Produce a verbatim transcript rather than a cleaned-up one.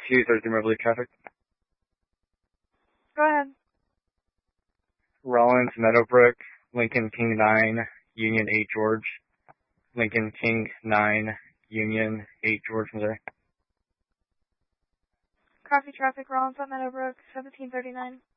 two thirty Moberly traffic. Go ahead. Rollins, Meadowbrook, Lincoln King nine, Union eight George. Lincoln King nine, Union eight George, Missouri. Copy traffic, Rollins at Meadowbrook, seventeen thirty-nine.